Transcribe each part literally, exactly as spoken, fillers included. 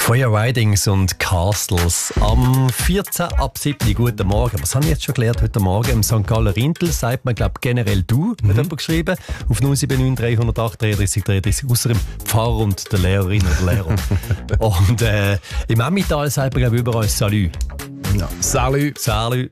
Fire Ridings und Castles am vierzehn ab sieben. Guten Morgen. Was habe ich jetzt schon gelernt heute Morgen? Im Sankt Galler Rintel sagt man, glaube generell du, mhm. hat jemand geschrieben, auf null sieben neun drei null acht dreiunddreißig dreiunddreißig, außer dem Pfarrer und der Lehrerin oder Lehrer. Und äh, im Emmental sagt man, glaube überall Salü. Ja. Salut. Salut.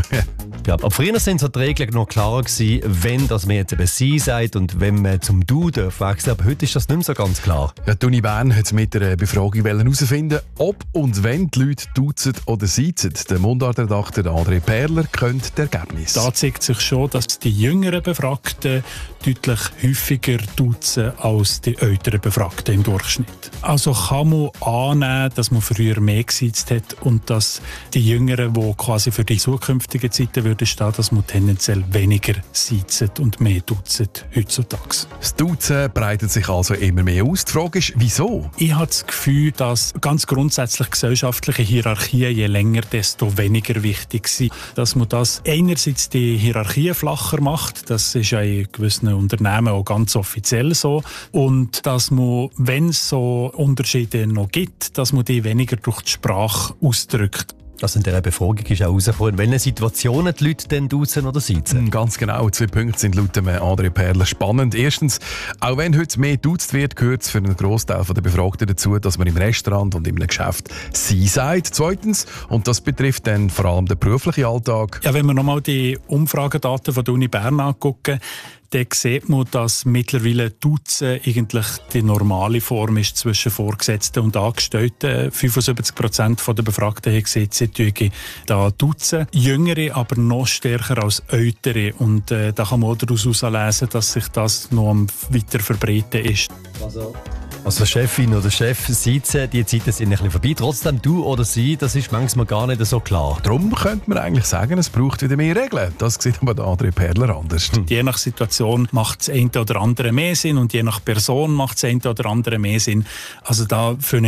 Ja, aber früher sind so die Regeln noch klarer gewesen, wenn das man jetzt eben «sie» sagt und wenn man zum «du» darf wechseln. Aber heute ist das nicht mehr so ganz klar. Ja, die Uni Bern hat mit einer Befragung herausfinden, ob und wenn die Leute duzen oder siezen. Der Mundartredakteur André Perler kennt das Ergebnis. Da zeigt sich schon, dass die jüngeren Befragten deutlich häufiger duzen als die älteren Befragten im Durchschnitt. Also kann man annehmen, dass man früher mehr gesiezt hat und dass die Jüngeren, die quasi für die zukünftigen Zeiten würde stehen, dass man tendenziell weniger siezen und mehr duzen heutzutage. Das Duzen breitet sich also immer mehr aus. Die Frage ist, wieso? Ich habe das Gefühl, dass ganz grundsätzlich gesellschaftliche Hierarchien je länger, desto weniger wichtig sind. Dass man das einerseits die Hierarchien flacher macht, das ist ja in gewissen Unternehmen auch ganz offiziell so. Und dass man, wenn es so Unterschiede noch gibt, dass man die weniger durch die Sprache ausdrückt. Also in dieser Befragung ist auch herausgekommen, in welchen Situationen die Leute denn duzen oder siezen. Ganz genau. Zwei Punkte sind laut André Perler spannend. Erstens, auch wenn heute mehr duzt wird, gehört es für einen Grossteil der Befragten dazu, dass man im Restaurant und in einem Geschäft «sie» sagt. Zweitens, und das betrifft dann vor allem den beruflichen Alltag. Ja, wenn wir nochmal die Umfragedaten von der Uni Bern angucken, dann sieht man, dass mittlerweile Duzen eigentlich die normale Form ist zwischen Vorgesetzten und Angestellten. fünfundsiebzig Prozent der Befragten haben gesehen, sie tun da duzen. Jüngere aber noch stärker als ältere. Und äh, da kann man auch daraus herauslesen, dass sich das noch am weiter verbreiten ist. Also Also Chefin oder Chef siezen, die Zeiten sind ein bisschen vorbei. Trotzdem du oder sie, das ist manchmal gar nicht so klar. Darum könnte man eigentlich sagen, es braucht wieder mehr Regeln. Das sieht aber der André Perler anders. Hm. Je nach Situation macht das eine oder andere mehr Sinn und je nach Person macht das eine oder andere mehr Sinn. Also da für